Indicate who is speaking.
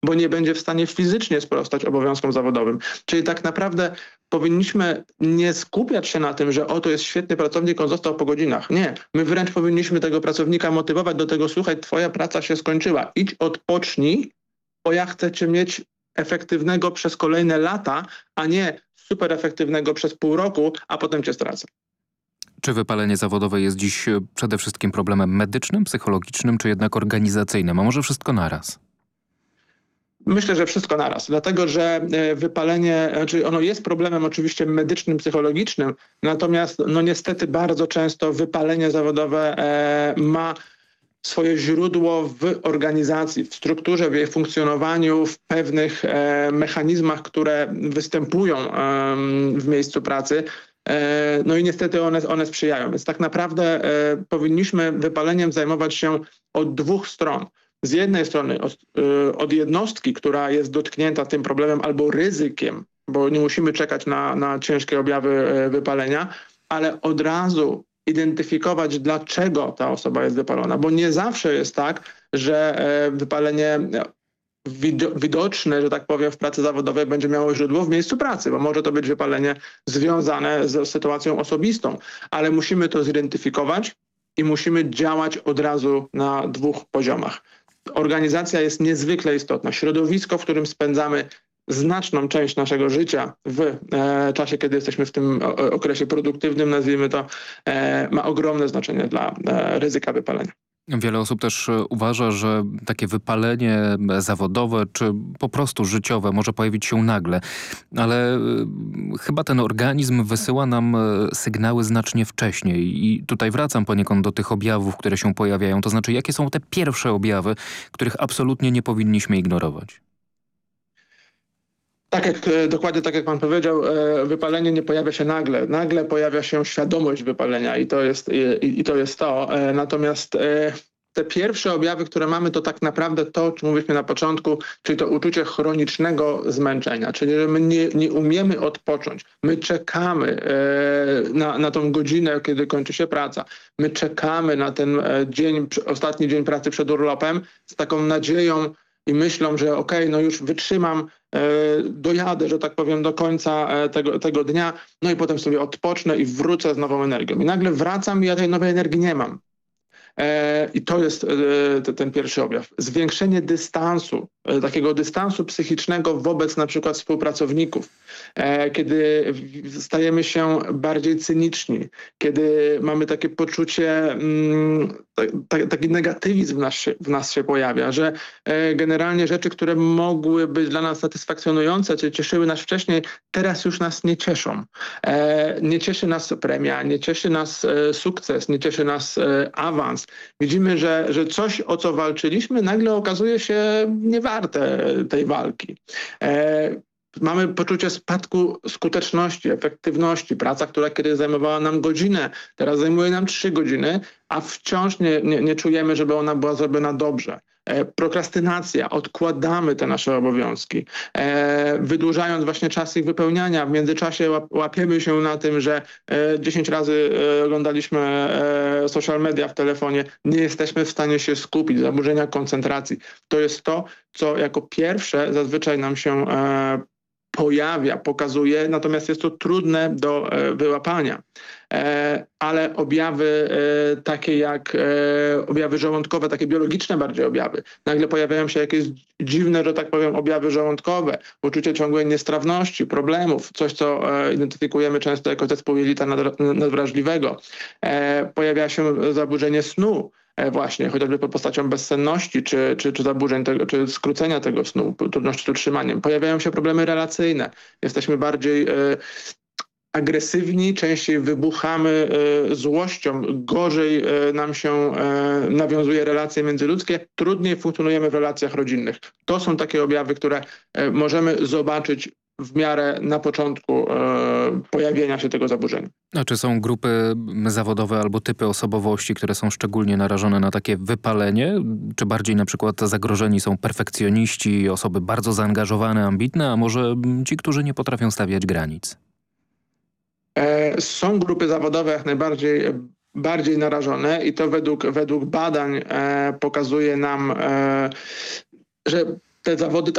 Speaker 1: bo nie będzie w stanie fizycznie sprostać obowiązkom zawodowym. Czyli tak naprawdę powinniśmy nie skupiać się na tym, że to jest świetny pracownik, on został po godzinach. Nie, my wręcz powinniśmy tego pracownika motywować do tego, słuchaj, twoja praca się skończyła, idź odpocznij, bo ja chcę cię mieć efektywnego przez kolejne lata, a nie super efektywnego przez pół roku, a potem cię stracę.
Speaker 2: Czy wypalenie zawodowe jest dziś przede wszystkim problemem medycznym, psychologicznym, czy jednak organizacyjnym, a może wszystko naraz?
Speaker 1: Myślę, że wszystko naraz, dlatego że wypalenie, znaczy ono jest problemem oczywiście medycznym, psychologicznym, natomiast no niestety bardzo często wypalenie zawodowe ma swoje źródło w organizacji, w strukturze, w jej funkcjonowaniu, w pewnych mechanizmach, które występują w miejscu pracy. No i niestety one sprzyjają. Więc tak naprawdę powinniśmy wypaleniem zajmować się od dwóch stron. Z jednej strony od jednostki, która jest dotknięta tym problemem albo ryzykiem, bo nie musimy czekać na ciężkie objawy wypalenia, ale od razu identyfikować, dlaczego ta osoba jest wypalona. Bo nie zawsze jest tak, że wypalenie widoczne, że tak powiem, w pracy zawodowej będzie miało źródło w miejscu pracy, bo może to być wypalenie związane z sytuacją osobistą, ale musimy to zidentyfikować i musimy działać od razu na dwóch poziomach. Organizacja jest niezwykle istotna. Środowisko, w którym spędzamy znaczną część naszego życia w czasie, kiedy jesteśmy w tym okresie produktywnym, nazwijmy to, ma ogromne znaczenie dla ryzyka wypalenia.
Speaker 2: Wiele osób też uważa, że takie wypalenie zawodowe czy po prostu życiowe może pojawić się nagle, ale chyba ten organizm wysyła nam sygnały znacznie wcześniej i tutaj wracam poniekąd do tych objawów, które się pojawiają, to znaczy jakie są te pierwsze objawy, których absolutnie nie powinniśmy ignorować?
Speaker 1: Dokładnie tak jak pan powiedział, wypalenie nie pojawia się nagle. Nagle pojawia się świadomość wypalenia i to jest to. Natomiast te pierwsze objawy, które mamy, to tak naprawdę to, o czym mówiliśmy na początku, czyli to uczucie chronicznego zmęczenia, czyli że my nie umiemy odpocząć. My czekamy na tą godzinę, kiedy kończy się praca. My czekamy na ten ostatni dzień pracy przed urlopem z taką nadzieją i myślą, że no już wytrzymam, dojadę, że tak powiem, do końca tego dnia, no i potem sobie odpocznę i wrócę z nową energią. I nagle wracam i ja tej nowej energii nie mam. I to jest ten pierwszy objaw. Zwiększenie dystansu, takiego dystansu psychicznego wobec na przykład współpracowników, kiedy stajemy się bardziej cyniczni, kiedy mamy takie poczucie, taki negatywizm w nas się pojawia, że generalnie rzeczy, które mogły być dla nas satysfakcjonujące, czy cieszyły nas wcześniej, teraz już nas nie cieszą. Nie cieszy nas premia, nie cieszy nas sukces, nie cieszy nas awans. Widzimy, że coś, o co walczyliśmy, nagle okazuje się niewarte tej walki. Mamy poczucie spadku skuteczności, efektywności. Praca, która kiedyś zajmowała nam godzinę, teraz zajmuje nam 3 godziny, a wciąż nie czujemy, żeby ona była zrobiona dobrze. Prokrastynacja, odkładamy te nasze obowiązki, wydłużając właśnie czas ich wypełniania. W międzyczasie łapiemy się na tym, że 10 razy oglądaliśmy social media w telefonie, nie jesteśmy w stanie się skupić, zaburzenia koncentracji. To jest to, co jako pierwsze zazwyczaj nam się pokazuje, natomiast jest to trudne do wyłapania. Ale objawy takie jak objawy żołądkowe, takie biologiczne bardziej objawy, nagle pojawiają się jakieś dziwne, że tak powiem, objawy żołądkowe, poczucie ciągłej niestrawności, problemów, coś co identyfikujemy często jako zespół jelita nadwrażliwego. Pojawia się zaburzenie snu, właśnie, chociażby pod postacią bezsenności, czy zaburzeń, czy skrócenia tego snu, trudności z utrzymaniem. Pojawiają się problemy relacyjne. Jesteśmy bardziej agresywni, częściej wybuchamy złością, gorzej nam się nawiązuje relacje międzyludzkie, trudniej funkcjonujemy w relacjach rodzinnych. To są takie objawy, które możemy zobaczyć w miarę na początku pojawienia się tego zaburzenia.
Speaker 2: A czy są grupy zawodowe albo typy osobowości, które są szczególnie narażone na takie wypalenie? Czy bardziej na przykład zagrożeni są perfekcjoniści, osoby bardzo zaangażowane, ambitne, a może ci, którzy nie potrafią stawiać granic?
Speaker 1: Są grupy zawodowe jak najbardziej bardziej narażone i to według badań pokazuje nam, że te zawody